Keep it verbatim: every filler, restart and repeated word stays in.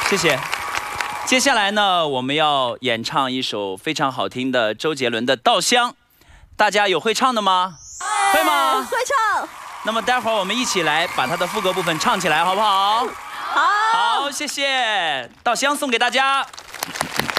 谢谢。接下来呢，我们要演唱一首非常好听的周杰伦的《稻香》，大家有会唱的吗？会吗？ 会唱。 那么待会儿我们一起来把它的副歌部分唱起来，好不好？ 好。 好，谢谢。稻香送给大家。